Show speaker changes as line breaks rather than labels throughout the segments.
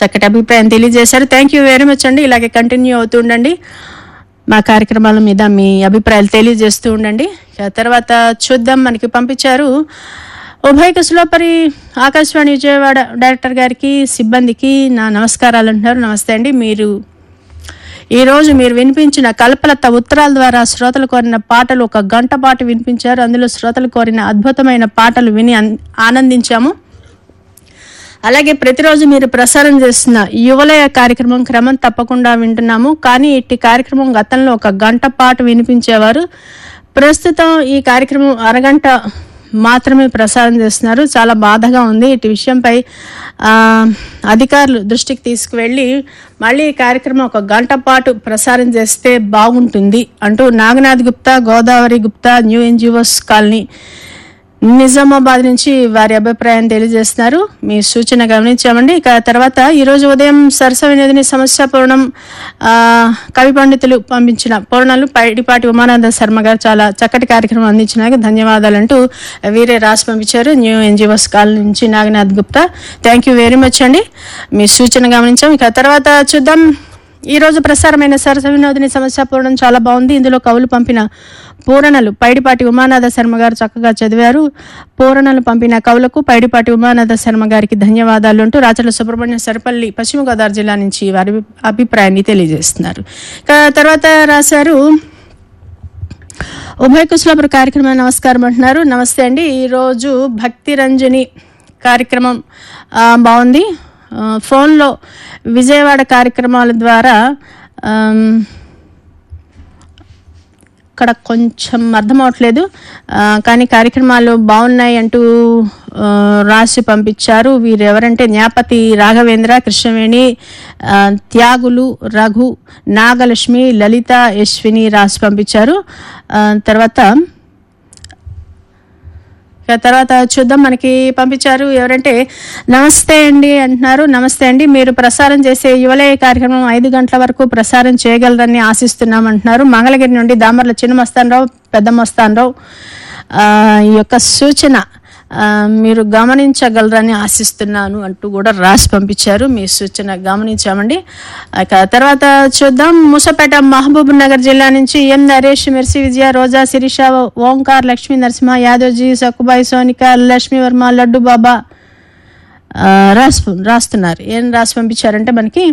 చక్కటి అభిప్రాయం తెలియజేశారు. థ్యాంక్ యూ వెరీ మచ్ అండి. ఇలాగే కంటిన్యూ అవుతూ ఉండండి. మా కార్యక్రమాల మీద మీ అభిప్రాయాలు తెలియజేస్తూ ఉండండి. తర్వాత చూద్దాం, మనకి పంపించారు ఉభయ కుశలోపరి ఆకాశవాణి విజయవాడ డైరెక్టర్ గారికి, సిబ్బందికి నా నమస్కారాలు అంటున్నారు. నమస్తే అండి. ఈరోజు మీరు వినిపించిన కల్పలత ఉత్తరాల ద్వారా శ్రోతలు కోరిన పాటలు 1 గంట పాటు వినిపించారు. అందులో శ్రోతలు కోరిన అద్భుతమైన పాటలు విని ఆనందించాము. అలాగే ప్రతిరోజు మీరు ప్రసారం చేస్తున్న యువలయ కార్యక్రమం క్రమం తప్పకుండా వింటున్నాము. కానీ ఇట్టి కార్యక్రమం గతంలో 1 గంట పాటు వినిపించేవారు. ప్రస్తుతం ఈ కార్యక్రమం అరగంట మాత్రమే ప్రసారం చేస్తున్నారు. చాలా బాధగా ఉంది. ఇటు విషయంపై అధికారులు దృష్టికి తీసుకువెళ్ళి మళ్ళీ ఈ కార్యక్రమం 1 గంట పాటు ప్రసారం చేస్తే బాగుంటుంది అంటూ Naganath Gupta, Godavari Gupta, new NGOs colony, Nizamabad నుంచి వారి అభిప్రాయం తెలియజేస్తున్నారు. మీ సూచన గమనించామండి. ఇక తర్వాత ఈరోజు ఉదయం సరస వినోదిని సమస్య పూర్ణం కవి పండితులు పంపించిన పూర్ణాలు పైడిపాటి ఉమానంద శర్మ గారు చాలా చక్కటి కార్యక్రమం అందించినాక ధన్యవాదాలు అంటూ వీరే రాసి పంపించారు. న్యూ ఎన్జిఓస్ కాలనీ నుంచి Naganath Gupta. Thank you very much అండి. మీ సూచన గమనించాం. ఇక తర్వాత చూద్దాం, ఈరోజు ప్రసారమైన సరస వినోదిని సమస్య పూర్ణం చాలా బాగుంది. ఇందులో కవులు పంపిన పూరణలు పైడిపాటి ఉమానాథ శర్మ గారు చక్కగా చదివారు. పూరణలు పంపిన కవులకు పైడిపాటి ఉమానాథ శర్మ గారికి ధన్యవాదాలు అంటూ రాచర్ల సుబ్రహ్మణ్యం సరిపల్లి, పశ్చిమ గోదావరి జిల్లా నుంచి వారి అభిప్రాయాన్ని తెలియజేస్తున్నారు. తర్వాత రాశారు ఉభయ కుశలపుర కార్యక్రమం నమస్కారం అంటున్నారు. నమస్తే అండి. ఈరోజు భక్తి రంజని కార్యక్రమం బాగుంది. ఫోన్లో విజయవాడ కార్యక్రమాల ద్వారా ఇక్కడ కొంచెం అర్థం అవట్లేదు, కానీ కార్యక్రమాలు బాగున్నాయి అంటూ రాసి పంపించారు. వీరెవరంటే న్యాపతి రాఘవేంద్ర, కృష్ణవేణి, త్యాగులు, రఘు, నాగలక్ష్మి, లలిత, యశ్విని రాసి పంపించారు. తర్వాత చూద్దాం, మనకి పంపించారు ఎవరంటే నమస్తే అండి అంటున్నారు. నమస్తే అండి. మీరు ప్రసారం చేసే యువలయ కార్యక్రమం 5 గంటల వరకు ప్రసారం చేయగలరని ఆశిస్తున్నాం అంటున్నారు. మంగళగిరి నుండి దామర్ల చిన్న మస్తానరావు, పెద్ద మస్తానరావు ఈ యొక్క సూచన మీరు గమనించగలరని ఆశిస్తున్నాను అంటూ కూడా రాసి పంపించారు. మీ సూచన గమనించామండి. తర్వాత చూద్దాం, మూసపేట మహబూబ్ నగర్ జిల్లా నుంచి ఎం నరేష్, మెర్సి విజయ, రోజా, శిరీష, ఓంకార్, లక్ష్మీ నరసింహ, యాదవ్జీ, సక్కుబాయి, సోనిక, లక్ష్మీ వర్మ, లడ్డు బాబా రాస్తున్నారు. ఏం రాసి పంపించారంటే మనకి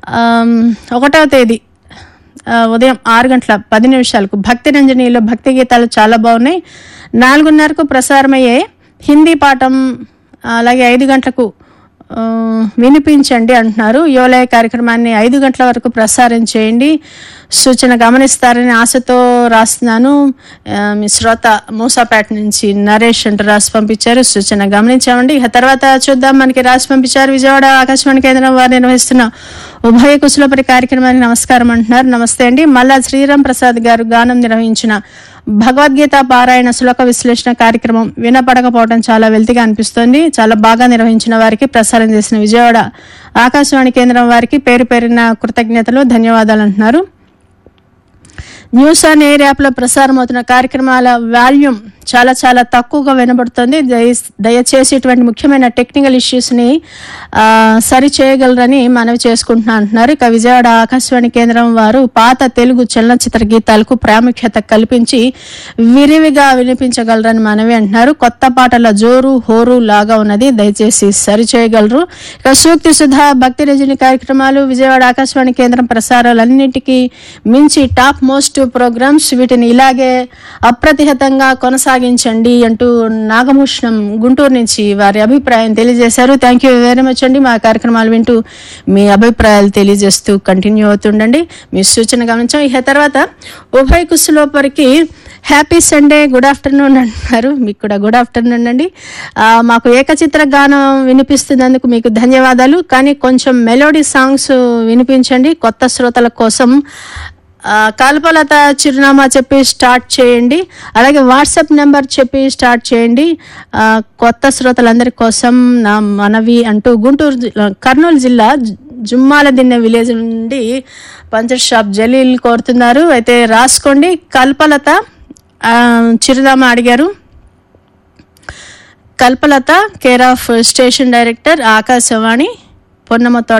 1వ తేదీ ఉదయం 6 గంటల 10 నిమిషాలకు భక్తి రంజనీలో భక్తి గీతాలు చాలా బాగున్నాయి. 4:30కు ప్రసారమయ్యే హిందీ పాఠం అలాగే 5 గంటలకు వినిపించండి అంటున్నారు. యువలయ కార్యక్రమాన్ని 5 గంటల వరకు ప్రసారం చేయండి. సూచన గమనిస్తారని ఆశతో రాస్తున్నాను. మీ శ్రోత మూసాపేట నుంచి నరేష్ అంటూ రాసి పంపించారు. సూచన గమనించామండి. తర్వాత చూద్దాం, మనకి రాసి పంపించారు విజయవాడ ఆకాశవాణి కేంద్రం వారు నిర్వహిస్తున్న ఉభయ కుశలపరి కార్యక్రమానికి నమస్కారం అంటున్నారు. నమస్తే అండి. మల్లా శ్రీరామ్ ప్రసాద్ గారు గానం నిర్వహించిన భగవద్గీత పారాయణ శ్లోక విశ్లేషణ కార్యక్రమం వినపడకపోవడం చాలా వెల్తిగా అనిపిస్తోంది. చాలా బాగా నిర్వహించిన వారికి, ప్రసారం చేసిన విజయవాడ ఆకాశవాణి కేంద్రం వారికి పేరు పేరున కృతజ్ఞతలు, ధన్యవాదాలు అంటున్నారు. న్యూస్ ఆన్ ఎయిర్ యాప్లో ప్రసారం అవుతున్న కార్యక్రమాల వాల్యూమ్ చాలా చాలా తక్కువగా వినబడుతుంది. దయచేసి ఇటువంటి ముఖ్యమైన టెక్నికల్ ఇష్యూస్ని సరి చేయగలరని మనవి చేసుకుంటున్నా అంటున్నారు. ఇక విజయవాడ ఆకాశవాణి కేంద్రం వారు పాత తెలుగు చలనచిత్ర గీతాలకు ప్రాముఖ్యత కల్పించి విరివిగా వినిపించగలరని మనవి అంటున్నారు. కొత్త పాటల జోరు హోరు లాగా ఉన్నది, దయచేసి సరి చేయగలరు. ఇక సూక్తి సుధా, భక్తి రజని కార్యక్రమాలు విజయవాడ ఆకాశవాణి కేంద్రం ప్రసారాలన్నింటికీ మించి టాప్ మోస్ట్ ప్రోగ్రామ్స్. వీటిని ఇలాగే అప్రతిహతంగా కొనసాగించండి అంటూ నాగభూషణం గుంటూరు నుంచి వారి అభిప్రాయం తెలియజేశారు. థ్యాంక్ యూ వెరీ మచ్ అండి. మా కార్యక్రమాలు వింటూ మీ అభిప్రాయాలు తెలియజేస్తూ కంటిన్యూ అవుతుండండి. మీ సూచన గమనించాం. ఇక తర్వాత ఉభయ కుశలోపరికి హ్యాపీ సండే, గుడ్ ఆఫ్టర్నూన్ అంటున్నారు. మీకు కూడా గుడ్ ఆఫ్టర్నూన్ అండి. మాకు ఏకచిత్ర గానం వినిపిస్తున్నందుకు మీకు ధన్యవాదాలు. కానీ కొంచెం మెలోడీ సాంగ్స్ వినిపించండి. కొత్త శ్రోతల కోసం కల్పలత చిరునామా చెప్పి స్టార్ట్ చేయండి. అలాగే వాట్సాప్ నెంబర్ చెప్పి స్టార్ట్ చేయండి. కొత్త శ్రోతలందరి కోసం నా మనవి అంటూ కర్నూలు జిల్లా జుమ్మాల దిన్నె విలేజ్ నుండి పంచర్ షాప్ జలీల్ కోరుతున్నారు. అయితే రాసుకోండి. కల్పలత చిరునామా అడిగారు. Kalpalatha, care of station director, Akashvani, Ponnamma తోట,